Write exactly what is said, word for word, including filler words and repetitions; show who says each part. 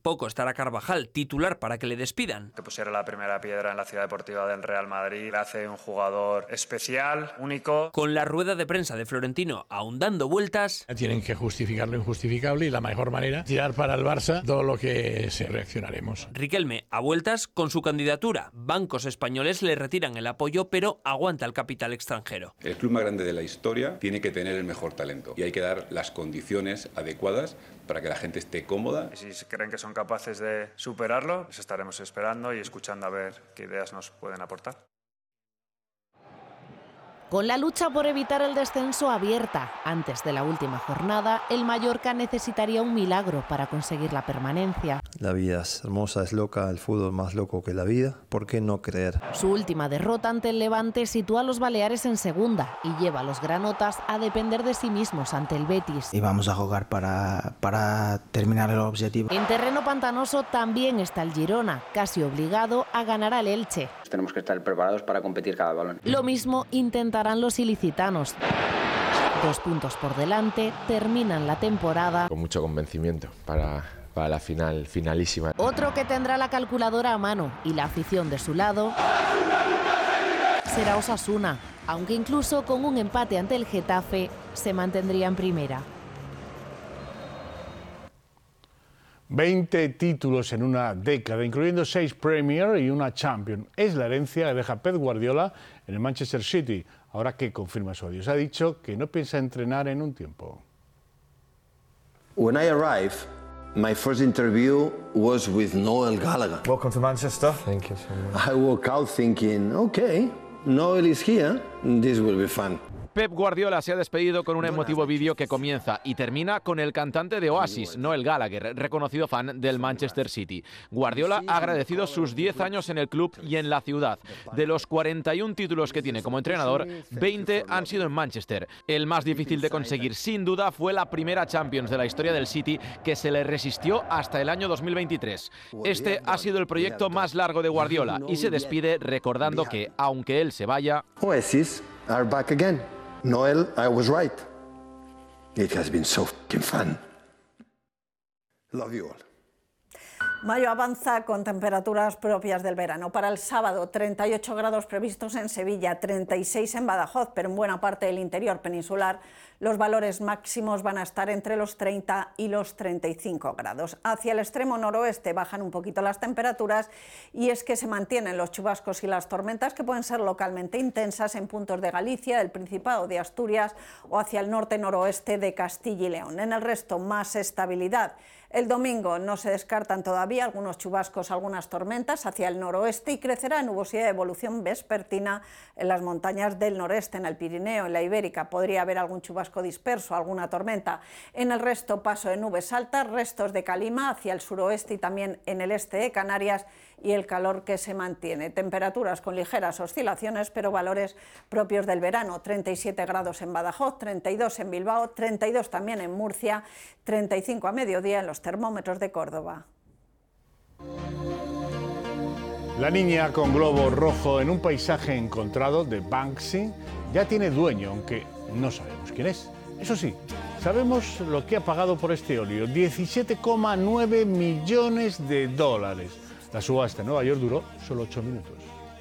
Speaker 1: Tampoco estará Carvajal, titular para que le despidan.
Speaker 2: Que pusiera la primera piedra en la Ciudad Deportiva del Real Madrid le hace un jugador especial, único.
Speaker 1: Con la rueda de prensa de Florentino aún dando vueltas...
Speaker 3: Tienen que justificar lo injustificable y la mejor manera, tirar para el Barça todo lo que se reaccionaremos.
Speaker 1: Riquelme, a vueltas con su candidatura. Bancos españoles le retiran el apoyo, pero aguanta el capital extranjero.
Speaker 4: El club más grande de la historia tiene que tener el mejor talento y hay que dar las condiciones adecuadas para que la gente esté cómoda.
Speaker 2: Y si creen que son capaces de superarlo, les estaremos esperando y escuchando a ver qué ideas nos pueden aportar.
Speaker 5: Con la lucha por evitar el descenso abierta antes de la última jornada, el Mallorca necesitaría un milagro para conseguir la permanencia.
Speaker 6: La vida es hermosa, es loca, el fútbol más loco que la vida. ¿Por qué no creer?
Speaker 5: Su última derrota ante el Levante sitúa a los Baleares en segunda y lleva a los granotas a depender de sí mismos ante el Betis.
Speaker 7: Y vamos a jugar para, para terminar el objetivo.
Speaker 5: En terreno pantanoso también está el Girona, casi obligado a ganar al Elche.
Speaker 8: Tenemos que estar preparados para competir cada balón.
Speaker 5: Lo mismo intentarán los ilicitanos. Dos puntos por delante, terminan la temporada
Speaker 9: con mucho convencimiento para, para la final finalísima.
Speaker 5: Otro que tendrá la calculadora a mano y la afición de su lado será Osasuna, aunque incluso con un empate ante el Getafe se mantendría en primera.
Speaker 10: veinte títulos en una década, incluyendo seis Premier y una Champions. Es la herencia que deja Pep Guardiola en el Manchester City, ahora que confirma su adiós. Ha dicho que no piensa entrenar en un tiempo.
Speaker 11: When I arrived, my first interview was with Noel Gallagher.
Speaker 12: Welcome to Manchester. Thank you so much.
Speaker 11: I woke out thinking, okay, Noel is here, this will be fun.
Speaker 13: Pep Guardiola se ha despedido con un emotivo vídeo que comienza y termina con el cantante de Oasis, Noel Gallagher, reconocido fan del Manchester City. Guardiola ha agradecido sus diez años en el club y en la ciudad. De los cuarenta y un títulos que tiene como entrenador, veinte han sido en Manchester. El más difícil de conseguir, sin duda, fue la primera Champions de la historia del City, que se le resistió hasta el año dos mil veintitrés. Este ha sido el proyecto más largo de Guardiola y se despide recordando que, aunque él se vaya,
Speaker 11: Oasis are back again. Noel, I was right. It has been so fucking fun. Love you all.
Speaker 14: Mayo avanza con temperaturas propias del verano. Para el sábado, treinta y ocho grados previstos en Sevilla, treinta y seis en Badajoz, pero en buena parte del interior peninsular los valores máximos van a estar entre los treinta y los treinta y cinco grados. Hacia el extremo noroeste bajan un poquito las temperaturas y es que se mantienen los chubascos y las tormentas que pueden ser localmente intensas en puntos de Galicia, del Principado de Asturias o hacia el norte-noroeste de Castilla y León. En el resto, más estabilidad. El domingo no se descartan todavía algunos chubascos, algunas tormentas hacia el noroeste y crecerá nubosidad de evolución vespertina en las montañas del noreste, en el Pirineo, en la Ibérica. Podría haber algún chubasco disperso, alguna tormenta. En el resto, paso de nubes altas, restos de calima hacia el suroeste y también en el este de Canarias y el calor que se mantiene. Temperaturas con ligeras oscilaciones, pero valores propios del verano. treinta y siete grados en Badajoz, treinta y dos en Bilbao, treinta y dos también en Murcia, treinta y cinco a mediodía en los termómetros de Córdoba.
Speaker 10: La niña con globo rojo en un paisaje encontrado de Banksy ya tiene dueño, aunque no sabemos quién es. Eso sí, sabemos lo que ha pagado por este óleo, diecisiete coma nueve millones de dólares. La subasta en Nueva York duró solo ocho minutos.